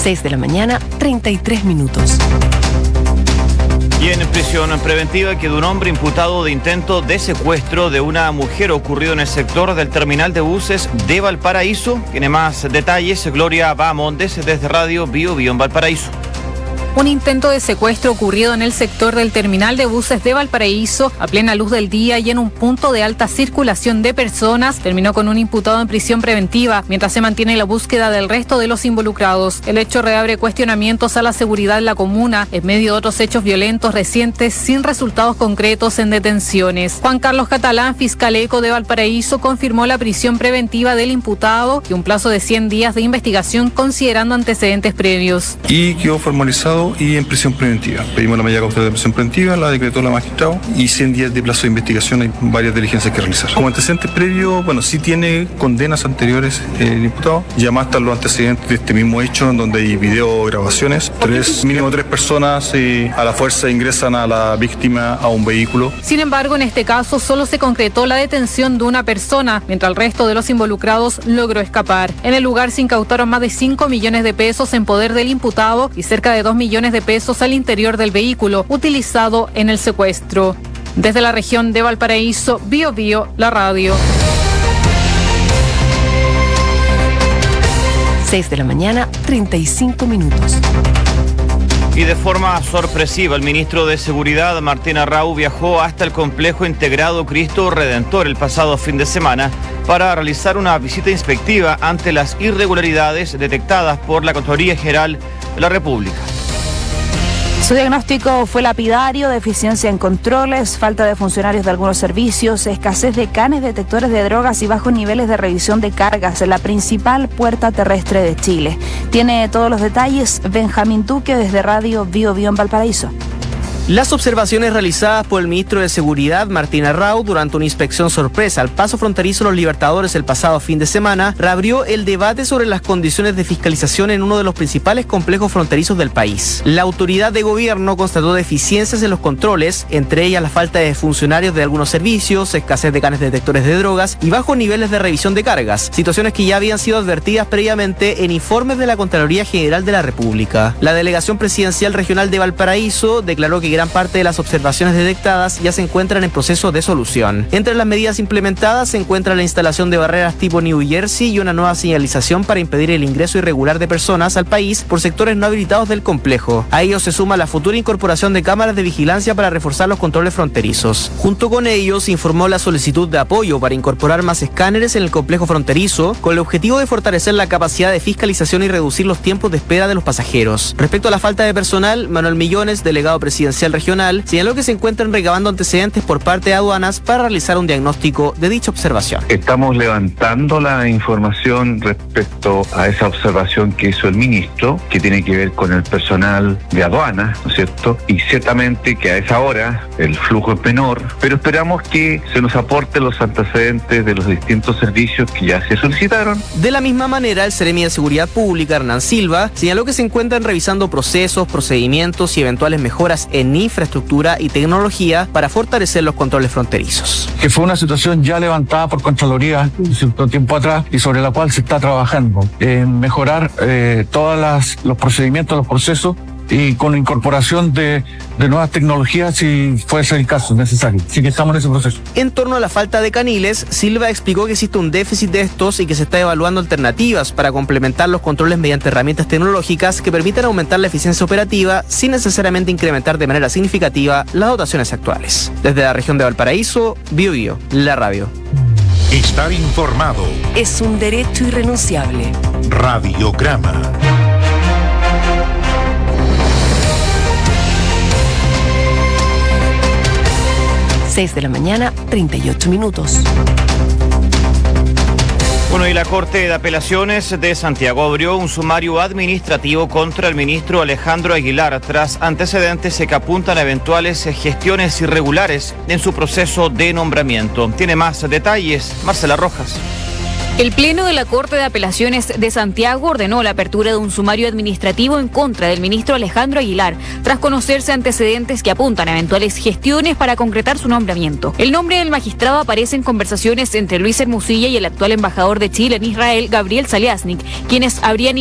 6 de la mañana, 33 minutos. Y en prisión preventiva quedó un hombre imputado de intento de secuestro de una mujer ocurrido en el sector del terminal de buses de Valparaíso. Tiene más detalles Gloria Bahamondes desde Radio Bio Bio en Valparaíso. Un intento de secuestro ocurrido en el sector del terminal de buses de Valparaíso a plena luz del día y en un punto de alta circulación de personas terminó con un imputado en prisión preventiva mientras se mantiene la búsqueda del resto de los involucrados. El hecho reabre cuestionamientos a la seguridad en la comuna en medio de otros hechos violentos recientes sin resultados concretos en detenciones. Juan Carlos Catalán, fiscal ECO de Valparaíso, confirmó la prisión preventiva del imputado y un plazo de 100 días de investigación considerando antecedentes previos. Y quedó formalizado y en prisión preventiva. Pedimos la medida cautelar de prisión preventiva, la decretó la magistrado y 100 días de plazo de investigación. Hay varias diligencias que realizar. Como antecedentes previos, sí tiene condenas anteriores el imputado. Ya más están los antecedentes de este mismo hecho, en donde hay videograbaciones. Mínimo tres personas a la fuerza ingresan a la víctima a un vehículo. Sin embargo, en este caso solo se concretó la detención de una persona, mientras el resto de los involucrados logró escapar. En el lugar se incautaron más de 5 millones de pesos en poder del imputado y cerca de 2 millones de pesos al interior del vehículo utilizado en el secuestro. Desde la región de Valparaíso, Bio Bio, la radio. 6 de la mañana, 35 minutos. Y de forma sorpresiva, el ministro de Seguridad, Martín Arrau, viajó hasta el complejo integrado Cristo Redentor el pasado fin de semana para realizar una visita inspectiva ante las irregularidades detectadas por la Contraloría General de la República. Su diagnóstico fue lapidario: deficiencia en controles, falta de funcionarios de algunos servicios, escasez de canes detectores de drogas y bajos niveles de revisión de cargas en la principal puerta terrestre de Chile. Tiene todos los detalles Benjamín Duque desde Radio Bio Bio en Valparaíso. Las observaciones realizadas por el ministro de Seguridad, Martín Arrau, durante una inspección sorpresa al paso fronterizo Los Libertadores el pasado fin de semana, reabrió el debate sobre las condiciones de fiscalización en uno de los principales complejos fronterizos del país. La autoridad de gobierno constató deficiencias en los controles, entre ellas la falta de funcionarios de algunos servicios, escasez de canes detectores de drogas y bajos niveles de revisión de cargas, situaciones que ya habían sido advertidas previamente en informes de la Contraloría General de la República. La Delegación Presidencial Regional de Valparaíso declaró que gran parte de las observaciones detectadas ya se encuentran en proceso de solución. Entre las medidas implementadas se encuentra la instalación de barreras tipo New Jersey y una nueva señalización para impedir el ingreso irregular de personas al país por sectores no habilitados del complejo. A ello se suma la futura incorporación de cámaras de vigilancia para reforzar los controles fronterizos. Junto con ello se informó la solicitud de apoyo para incorporar más escáneres en el complejo fronterizo con el objetivo de fortalecer la capacidad de fiscalización y reducir los tiempos de espera de los pasajeros. Respecto a la falta de personal, Manuel Millones, delegado presidencial regional, señaló que se encuentran recabando antecedentes por parte de aduanas para realizar un diagnóstico de dicha observación. Estamos levantando la información respecto a esa observación que hizo el ministro, que tiene que ver con el personal de aduanas, ¿no es cierto? Y ciertamente que a esa hora el flujo es menor, pero esperamos que se nos aporte los antecedentes de los distintos servicios que ya se solicitaron. De la misma manera, el Seremi de Seguridad Pública, Hernán Silva, señaló que se encuentran revisando procesos, procedimientos y eventuales mejoras en infraestructura y tecnología para fortalecer los controles fronterizos. Que fue una situación ya levantada por Contraloría cierto tiempo atrás y sobre la cual se está trabajando en mejorar todos los procedimientos, los procesos, y con la incorporación de nuevas tecnologías si fuese ser el caso necesario. Así que estamos en ese proceso. En torno a la falta de caniles, Silva explicó que existe un déficit de estos y que se está evaluando alternativas para complementar los controles mediante herramientas tecnológicas que permitan aumentar la eficiencia operativa sin necesariamente incrementar de manera significativa las dotaciones actuales. Desde la región de Valparaíso, Bio Bio, la radio. Estar informado es un derecho irrenunciable. Radiograma. 6 de la mañana, 38 minutos. Bueno, y la Corte de Apelaciones de Santiago abrió un sumario administrativo contra el ministro Alejandro Aguilar tras antecedentes que apuntan a eventuales gestiones irregulares en su proceso de nombramiento. Tiene más detalles Marcela Rojas. El Pleno de la Corte de Apelaciones de Santiago ordenó la apertura de un sumario administrativo en contra del ministro Alejandro Aguilar, tras conocerse antecedentes que apuntan a eventuales gestiones para concretar su nombramiento. El nombre del magistrado aparece en conversaciones entre Luis Hermosilla y el actual embajador de Chile en Israel, Gabriel Zaliasnik, quienes habrían